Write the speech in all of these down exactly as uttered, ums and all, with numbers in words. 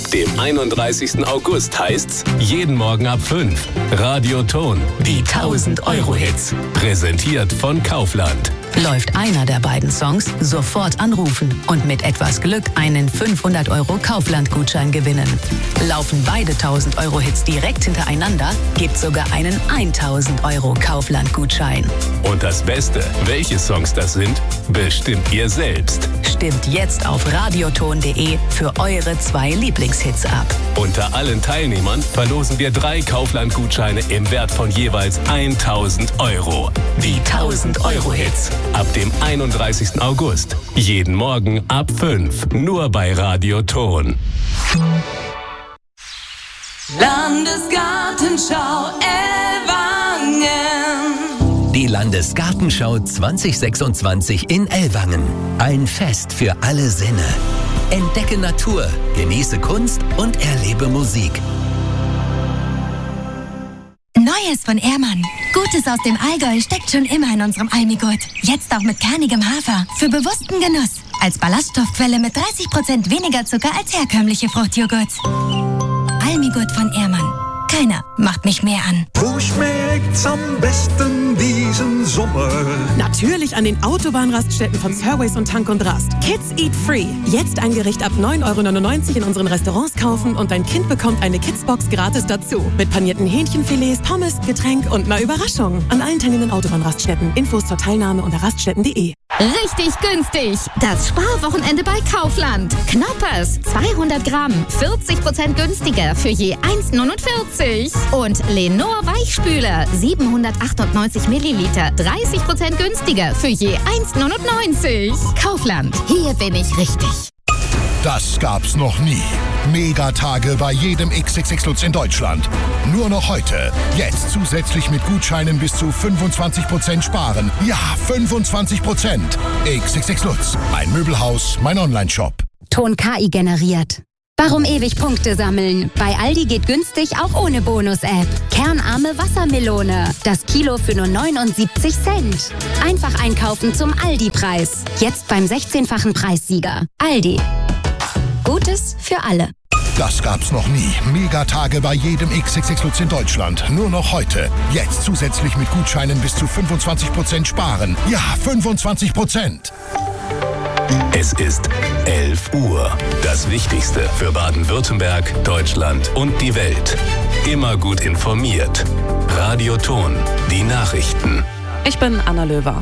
Ab dem einunddreißigsten August heißt's jeden Morgen ab fünf. Radio Ton, die tausend-Euro-Hits. Präsentiert von Kaufland. Läuft einer der beiden Songs, sofort anrufen und mit etwas Glück einen fünfhundert Euro Kaufland-Gutschein gewinnen. Laufen beide tausend-Euro-Hits direkt hintereinander, gibt sogar einen tausend Euro Kaufland-Gutschein. Und das Beste, welche Songs das sind, bestimmt ihr selbst. Stimmt jetzt auf radioton punkt de für eure zwei Lieblingshits ab. Unter allen Teilnehmern verlosen wir drei Kaufland-Gutscheine im Wert von jeweils tausend Euro. Die tausend-Euro-Hits. Ab dem einunddreißigsten August. Jeden Morgen ab fünf. Nur bei Radio Ton. Landesgartenschau Ellwangen. Die Landesgartenschau zwanzig sechsundzwanzig in Ellwangen. Ein Fest für alle Sinne. Entdecke Natur, genieße Kunst und erlebe Musik. Neues von Ehrmann. Gutes aus dem Allgäu steckt schon immer in unserem Almigurt. Jetzt auch mit kernigem Hafer. Für bewussten Genuss. Als Ballaststoffquelle mit dreißig Prozent weniger Zucker als herkömmliche Fruchtjoghurts. Almigurt von Ehrmann. Keiner macht mich mehr an. Wo schmeckt's am besten diesen Sommer? Natürlich an den Autobahnraststätten von Surways und Tank und Rast. Kids Eat Free. Jetzt ein Gericht ab neun Euro neunundneunzig in unseren Restaurants kaufen und dein Kind bekommt eine Kidsbox gratis dazu. Mit panierten Hähnchenfilets, Pommes, Getränk und einer Überraschung. An allen teilnehmenden Autobahnraststätten. Infos zur Teilnahme unter raststätten punkt de. Richtig günstig. Das Sparwochenende bei Kaufland. Knoppers, zweihundert Gramm, vierzig Prozent günstiger für je eins neunundvierzig. Und Lenor Weichspüler, siebenhundertachtundneunzig Milliliter, dreißig Prozent günstiger für je eins neunundneunzig. Kaufland, hier bin ich richtig. Das gab's noch nie. Megatage bei jedem X X X Lutz in Deutschland. Nur noch heute. Jetzt zusätzlich mit Gutscheinen bis zu fünfundzwanzig Prozent sparen. Ja, fünfundzwanzig Prozent. X X X Lutz. Ein Möbelhaus, mein Online-Shop. Ton K I generiert. Warum ewig Punkte sammeln? Bei Aldi geht günstig auch ohne Bonus-App. Kernarme Wassermelone. Das Kilo für nur neunundsiebzig Cent. Einfach einkaufen zum Aldi-Preis. Jetzt beim sechzehnfachen Preissieger. Aldi. Gutes für alle. Das gab's noch nie. Megatage bei jedem X X X Lutz in Deutschland. Nur noch heute. Jetzt zusätzlich mit Gutscheinen bis zu fünfundzwanzig Prozent sparen. Ja, fünfundzwanzig Prozent. Es ist elf Uhr. Das Wichtigste für Baden-Württemberg, Deutschland und die Welt. Immer gut informiert. Radio Ton. Die Nachrichten. Ich bin Anna Löwer.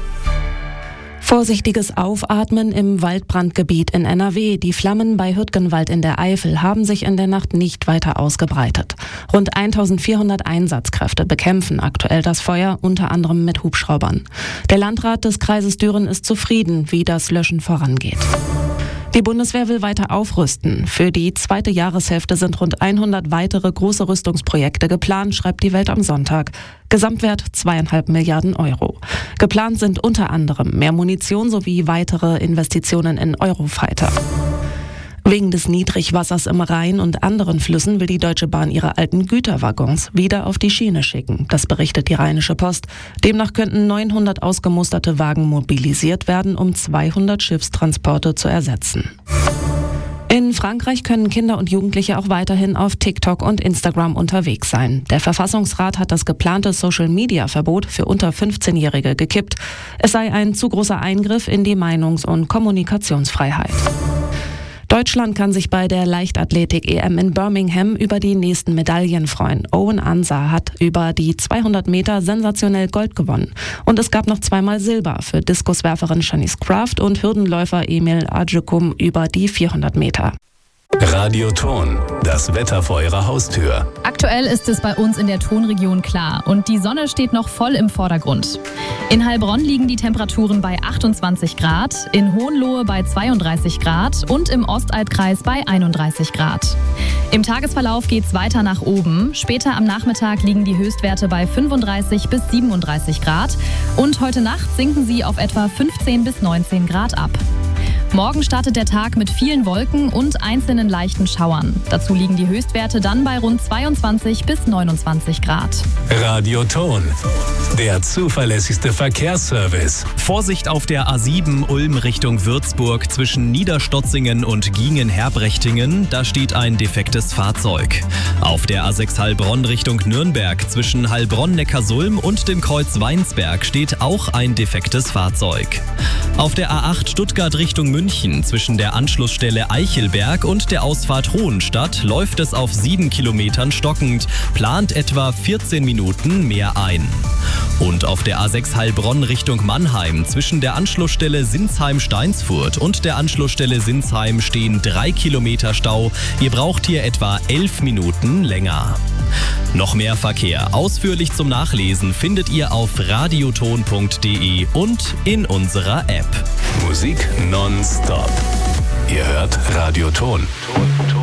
Vorsichtiges Aufatmen im Waldbrandgebiet in N R W. Die Flammen bei Hürtgenwald in der Eifel haben sich in der Nacht nicht weiter ausgebreitet. Rund eintausendvierhundert Einsatzkräfte bekämpfen aktuell das Feuer, unter anderem mit Hubschraubern. Der Landrat des Kreises Düren ist zufrieden, wie das Löschen vorangeht. Die Bundeswehr will weiter aufrüsten. Für die zweite Jahreshälfte sind rund hundert weitere große Rüstungsprojekte geplant, schreibt die Welt am Sonntag. Gesamtwert zweieinhalb Milliarden Euro. Geplant sind unter anderem mehr Munition sowie weitere Investitionen in Eurofighter. Wegen des Niedrigwassers im Rhein und anderen Flüssen will die Deutsche Bahn ihre alten Güterwaggons wieder auf die Schiene schicken. Das berichtet die Rheinische Post. Demnach könnten neunhundert ausgemusterte Wagen mobilisiert werden, um zweihundert Schiffstransporte zu ersetzen. In Frankreich können Kinder und Jugendliche auch weiterhin auf TikTok und Instagram unterwegs sein. Der Verfassungsrat hat das geplante Social-Media-Verbot für unter fünfzehnjährige gekippt. Es sei ein zu großer Eingriff in die Meinungs- und Kommunikationsfreiheit. Deutschland kann sich bei der Leichtathletik-E M in Birmingham über die nächsten Medaillen freuen. Owen Ansah hat über die zweihundert Meter sensationell Gold gewonnen. Und es gab noch zweimal Silber für Diskuswerferin Shanice Kraft und Hürdenläufer Emil Ajukum über die vierhundert Meter. Radio Ton, das Wetter vor Ihrer Haustür. Aktuell ist es bei uns in der Tonregion klar und die Sonne steht noch voll im Vordergrund. In Heilbronn liegen die Temperaturen bei achtundzwanzig Grad, in Hohenlohe bei zweiunddreißig Grad und im Ostalbkreis bei einunddreißig Grad. Im Tagesverlauf geht es weiter nach oben. Später am Nachmittag liegen die Höchstwerte bei fünfunddreißig bis siebenunddreißig Grad und heute Nacht sinken sie auf etwa fünfzehn bis neunzehn Grad ab. Morgen startet der Tag mit vielen Wolken und einzelnen leichten Schauern. Dazu liegen die Höchstwerte dann bei rund zweiundzwanzig bis neunundzwanzig Grad. Radioton, der zuverlässigste Verkehrsservice. Vorsicht auf der A sieben Ulm Richtung Würzburg zwischen Niederstotzingen und Giengen-Herbrechtingen. Da steht ein defektes Fahrzeug. Auf der A sechs Heilbronn Richtung Nürnberg zwischen Heilbronn-Neckarsulm und dem Kreuz Weinsberg steht auch ein defektes Fahrzeug. Auf der A acht Stuttgart Richtung München zwischen der Anschlussstelle Eichelberg und der Ausfahrt Hohenstadt läuft es auf sieben Kilometern stockend, plant etwa vierzehn Minuten mehr ein. Und auf der A sechs Heilbronn Richtung Mannheim zwischen der Anschlussstelle Sinsheim-Steinsfurt und der Anschlussstelle Sinsheim stehen drei Kilometer Stau. Ihr braucht hier etwa elf Minuten länger. Noch mehr Verkehr ausführlich zum Nachlesen findet ihr auf radioton punkt de und in unserer App. Musik nonstop. Ihr hört Radioton.